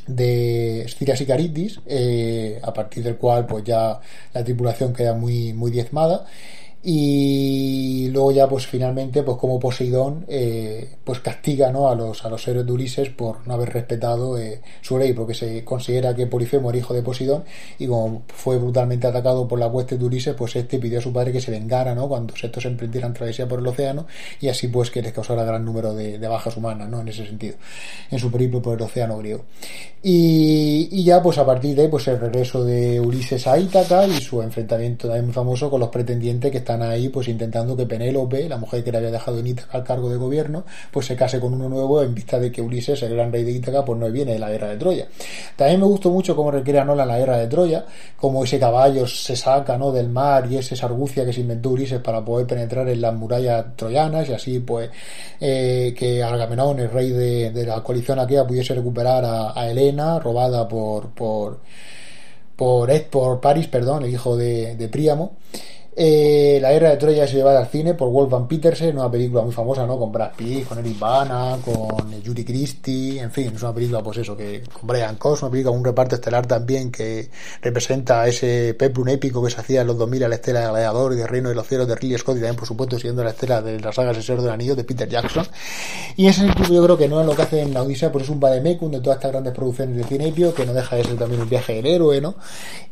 de Sciras Icaritis, a partir del cual pues ya la tripulación queda muy, muy diezmada. Y luego ya pues finalmente pues como Poseidón pues castiga, ¿no?, a los héroes de Ulises por no haber respetado su ley, porque se considera que Polifemo era hijo de Poseidón, y como fue brutalmente atacado por la hueste de Ulises, pues este pidió a su padre que se vengara, ¿no?, cuando estos emprendieran travesía por el océano, y así pues que les causara gran número de bajas humanas, ¿no?, en ese sentido, en su periplo por el océano griego. Y ya pues a partir de pues el regreso de Ulises a Ítaca y su enfrentamiento también muy famoso con los pretendientes que están ahí pues intentando que Penélope, la mujer que le había dejado en Ítaca al cargo de gobierno, pues se case con uno nuevo, en vista de que Ulises, el gran rey de Ítaca, pues no viene de la guerra de Troya. También me gustó mucho cómo recrea Nolan la guerra de Troya, como ese caballo se saca, ¿no?, del mar, y esa argucia que se inventó Ulises para poder penetrar en las murallas troyanas, y así pues que Agamenón, el rey de la coalición aquea, pudiese recuperar a Helena, robada por Paris, perdón, el hijo de Príamo. La guerra de Troya se lleva al cine por Wolfgang Petersen, una película muy famosa, ¿no?, con Brad Pitt, con Eric Bana, con Yuri Christie, en fin, es una película pues eso, que con Brian Cox, una película con un reparto estelar también que representa ese peplum épico que se hacía en los 2000 a la estela de Gladiador y de Reino de los Cielos de Ridley Scott, y también por supuesto siguiendo la estela de la saga El Señor del Anillo de Peter Jackson. Y en ese sentido yo creo que no es lo que hace en la Odisea, pues es un vademecum de todas estas grandes producciones de cine épio, que no deja de ser también un viaje del héroe, ¿no?,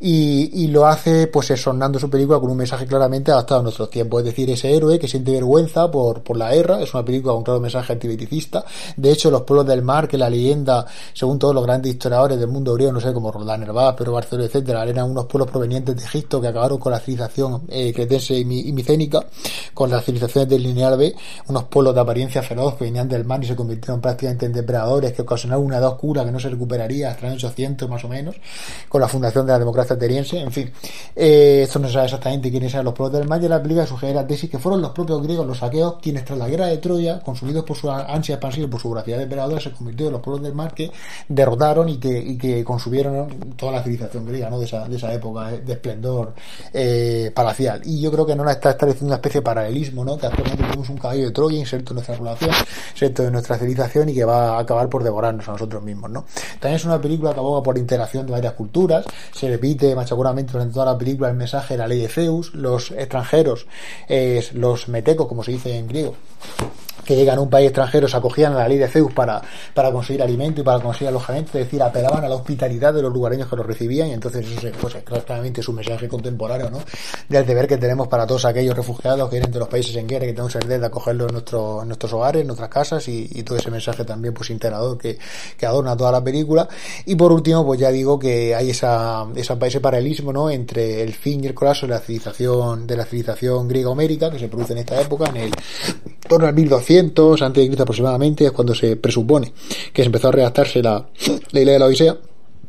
y lo hace pues sonando su película con un mensaje claramente adaptado a nuestros tiempos, es decir, ese héroe que siente vergüenza por la guerra. Es una película con un claro mensaje antibelicista. De hecho, los pueblos del mar, que la leyenda, según todos los grandes historiadores del mundo griego, no sé, como Roldán Herbás, Pedro Barceló, etcétera, eran unos pueblos provenientes de Egipto que acabaron con la civilización cretense y micénica, con las civilizaciones del Lineal B, unos pueblos de apariencia feroz que venían del mar y se convirtieron prácticamente en depredadores, que ocasionaron una edad oscura que no se recuperaría hasta el año 800 más o menos, con la fundación de la democracia ateniense. En fin, esto no se sabe exactamente quiénes eran los pueblos del mar, y la película sugiere la tesis que fueron los propios griegos, los aqueos, quienes tras la guerra de Troya, consumidos por su ansia expansiva y por su voracidad depredadora, se convirtieron en los pueblos del mar que derrotaron y que consumieron toda la civilización griega, ¿no?, de esa época de esplendor palacial. Y yo creo que no la está estableciendo una especie de paralelismo, ¿no?, que actualmente tenemos un caballo de Troya inserto en nuestra población, inserto en nuestra civilización, y que va a acabar por devorarnos a nosotros mismos, ¿no? También es una película que aboga por la integración de varias culturas. Se repite machaconamente durante toda la película el mensaje de la ley de Zeus. Los extranjeros, los metecos, como se dice en griego, que llegan a un país extranjero, se acogían a la ley de Zeus para conseguir alimento y para conseguir alojamiento, es decir, apelaban a la hospitalidad de los lugareños que los recibían, y entonces eso pues claramente es un mensaje contemporáneo, ¿no?, del deber que tenemos para todos aquellos refugiados que vienen de los países en guerra, que tenemos el deber de acogerlos en nuestros hogares, en nuestras casas, y todo ese mensaje también pues integrador que adorna toda la película. Y por último, pues ya digo que hay ese paralelismo, ¿no?, entre el fin y el colapso de la civilización griega homérica, que se produce en esta época, en el torno al 1200 antes de Cristo aproximadamente, es cuando se presupone que se empezó a redactarse la Ilíada de la Odisea,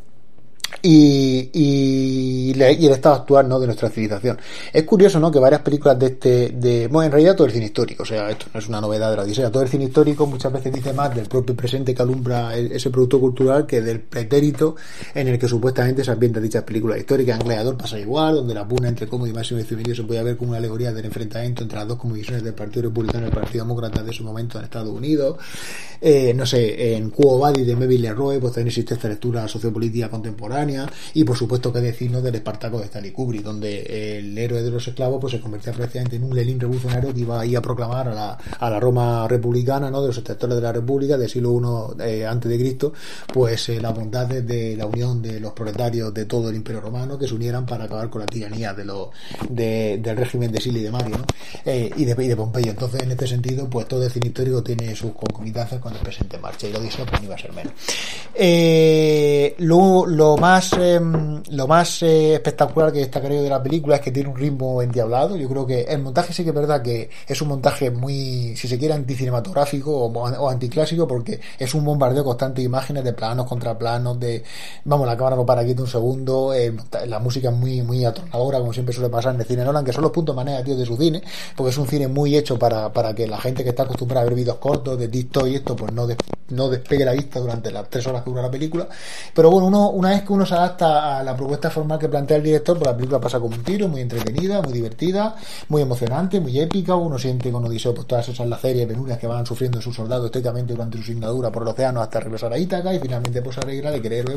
y el estado actual, ¿no?, de nuestra civilización. Es curioso, ¿no?, que varias películas bueno, en realidad todo el cine histórico, o sea, esto no es una novedad de la Odisea, todo el cine histórico muchas veces dice más del propio presente que alumbra ese producto cultural que del pretérito en el que supuestamente se ambientan dichas películas históricas. En Gladiador pasa igual, donde la pugna entre Cómodo y Máximo Decimonio se puede ver como una alegoría del enfrentamiento entre las dos comisiones del Partido Republicano y el Partido Demócrata de ese momento en Estados Unidos. No sé, en Quo Vadis de Melville LeRoy pues también existe esta lectura sociopolítica contemporánea. Y por supuesto que decirnos del Espartaco de Stanley Kubrick, donde el héroe de los esclavos pues se convertía prácticamente en un Lenin revolucionario que iba ahí a proclamar a la Roma republicana, ¿no?, de los extractores de la República del siglo I antes de Cristo, pues las bondades de la unión de los proletarios de todo el Imperio Romano, que se unieran para acabar con la tiranía del régimen de Sila y de Mario, ¿no?, y de Pompeyo. Entonces, en este sentido, pues todo el cine histórico tiene sus concomitancias con el presente en marcha, y lo dice, pues no iba a ser menos. Lo más espectacular que destacaría de la película es que tiene un ritmo endiablado. Yo creo que el montaje sí que es verdad que es un montaje muy, si se quiere, anticinematográfico o anticlásico, porque es un bombardeo constante de imágenes, de planos contra planos, la cámara no para quieto un segundo, la música es muy, muy atornadora, como siempre suele pasar en el cine Nolan, que son los puntos más negativos de su cine, porque es un cine muy hecho para que la gente que está acostumbrada a ver vídeos cortos de TikTok y esto, pues no despegue la vista durante las 3 horas que dura la película. Pero bueno, una vez que uno se adapta a la propuesta formal que plantea el director, pues la película pasa como un tiro, muy entretenida, muy divertida, muy emocionante, muy épica. Uno siente con Odiseo pues todas esas laceres y penurias que van sufriendo sus soldados estoicamente durante su singladura por el océano hasta regresar a Ítaca, y finalmente pues alegra de querer